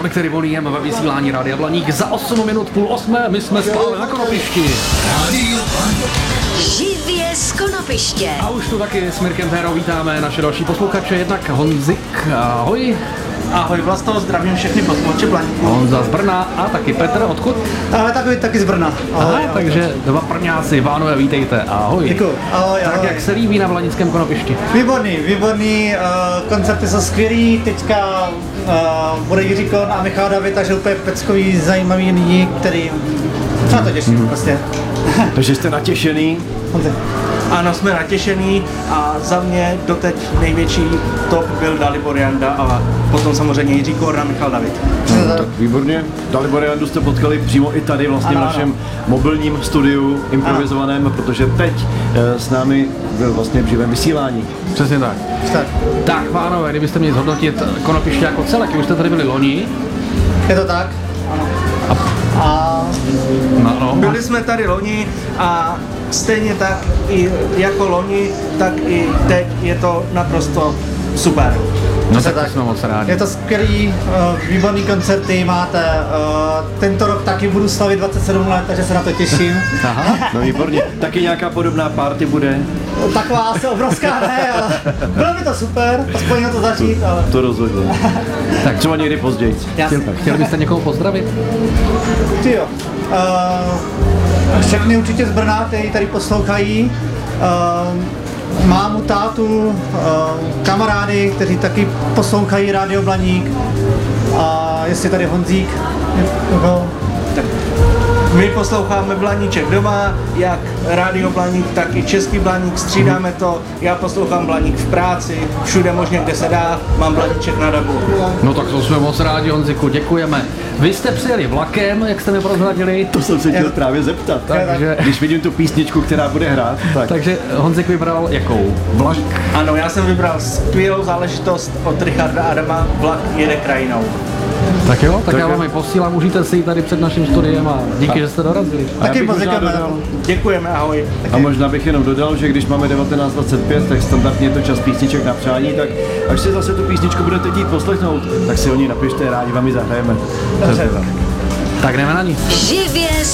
Tolik tedy volíme ve vysílání Rádia Blaník za 8 minut 7:30. My jsme spáli na Konopišti. Živě z Konopiště. A už tu taky s Mirkem Térou vítáme naše další posluchače, jednak Honzik, ahoj. Ahoj Vlasto, zdravím všechny posluchače Blaníku. Honza z Brna a taky Petr, odkud? Taky z Brna. Ahoj, takže dva Brňáci, pánové, vítejte, ahoj. Děkuji, ahoj. Tak jak se líbí na Blanickém Konopišti? Výborný, koncerty jsou skvělý, teďka bude Jiří Kohn a Michal David, takže úplně peckový, zajímavý lidi, který se na to těším prostě. Takže jste natěšený? Ano, jsme natěšený a za mě doteď největší top byl Dalibor Janda a potom samozřejmě Jiří Kohn a Michal David. Tak výborně. Dalibor Jandu jste potkali přímo i tady vlastně v našem mobilním studiu improvizovaném, protože teď s námi byl vlastně v živém vysílání. Přesně tak. Tak, pánové, kdybyste měli zhodnotit Konopiště jako celek, už jste tady byli loni. Je to tak? Ano. No. Byli jsme tady loni a stejně tak i jako loni, tak i teď je to naprosto super. No tak jsme moc rádi. Je to skvělý, výborný koncerty máte. Tento rok taky budu slavit 27 let, takže se na to těším. Aha. No výborně. Taky nějaká podobná party bude? Taková asi obrovská ne, ale bylo by to super, aspoň na to začít, ale... To rozhodně. Tak třeba někdy později. Chtěli byste někoho pozdravit? Ty jo. Všechny určitě z Brna, kteří tady poslouchají. Mámu, tátu, kamarády, kteří taky poslouchají Rádio Blaník. A jestli tady Honzík. My posloucháme Blaníček doma, jak Rádio Blaník, tak i Český Blaník, střídáme to. Já poslouchám Blaník v práci, všude možně, kde se dá, mám Blaníček na dabu. No tak to jsme moc rádi, Honziku, děkujeme. Vy jste přijeli vlakem, jak jste mi prozradili. To jsem se chtěl právě zeptat. Takže... Když vidím tu písničku, která bude hrát, tak... Takže Honzik vybral jakou? Vlak? Ano, já jsem vybral skvělou záležitost od Richarda Adama, Vlak jede krajinou. Tak jo, tak já vám ji posílám, užijte si ji tady před naším studiem a díky, že jste dorazili. Taky děkujeme, ahoj. A možná bych jenom dodal, že když máme 19:25, tak standardně je to čas písniček na přání, tak až si zase tu písničku budete chtít poslechnout, tak si o ní napište, rádi vám ji zahrajeme. Tak jdeme na ní. Živě